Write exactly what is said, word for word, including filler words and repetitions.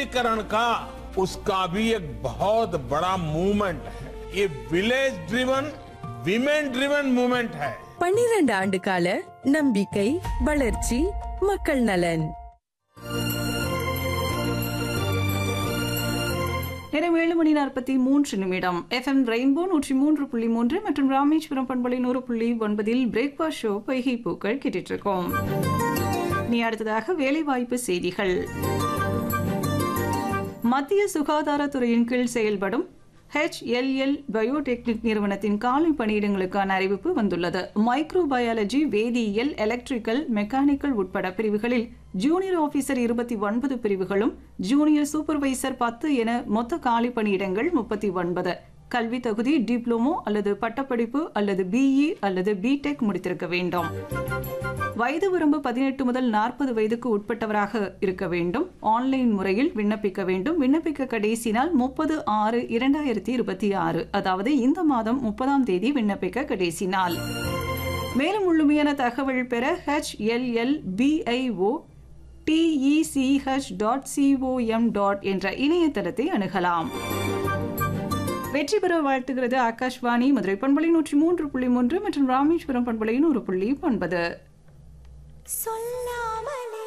डिजिटलीकरण का उसका भी एक बहुत बड़ा मूवमेंट है. ये village driven, women driven movement है. பன்னிரண்டு ஆண்டு கால நம்பிக்கை, வளர்ச்சி, மக்கள் நலன். நேரம் ஏழு மணி நாற்பத்தி மூன்று நிமிடம். எஃப்எம் ரெயின்போ நூற்றி மூன்று புள்ளி மூன்று மற்றும் ராமேஸ்வரம் பண்பலை நூறு புள்ளி ஒன்பதில் பிரேக்பாஸ்ட் ஷோ பொய்கை பூக்கள் கேட்டுட்டு இருக்கோம். நீ அடுத்ததாக வேலைவாய்ப்பு செய்திகள். மத்திய சுகாதாரத்துறையின் கீழ் செயல்படும் ஹெச் எல் எல் பயோடெக்னிக் நிறுவனத்தின் காலி பணியிடங்களுக்கான அறிவிப்பு வந்துள்ளது. மைக்ரோ பயாலஜி, வேதியியல், எலக்ட்ரிக்கல், மெக்கானிக்கல் உட்பட பிரிவுகளில் ஜூனியர் ஆபீசர் இருபத்தி ஒன்பது பிரிவுகளும், ஜூனியர் சூப்பர்வைசர் பத்து என மொத்த காலி பணியிடங்கள் முப்பத்தி ஒன்பது. கல்வி தகுதி டிப்ளமோ அல்லது பட்டப்படிப்பு அல்லது பிஇ அல்லது பிடெக் முடித்திருக்க வேண்டும். வயது வரம்பு பதினெட்டு முதல் நாற்பது வயதுக்கு உட்பட்டவராக இருக்க வேண்டும். ஆன்லைன் முறையில் விண்ணப்பிக்க வேண்டும். விண்ணப்பிக்க கடைசி நாள் முப்பது ஆறு இரண்டாயிரத்தி இருபத்தி ஆறு, அதாவது இந்த மாதம் முப்பதாம் தேதி விண்ணப்பிக்க கடைசி நாள். மேலும் முழுமையான தகவல் பெற H L L BIO டிஇசிஹெச் dot COM dot என்ற இணையதளத்தை அணுகலாம். வெற்றி பெற வாழ்த்துகிறது ஆகாஷ்வாணி மதுரை பண்பலை நூற்றி மூன்று புள்ளி மூன்று மற்றும் ராமேஸ்வரம் பண்பலை நூறு புள்ளி ஒன்பது. சொல்லாமலே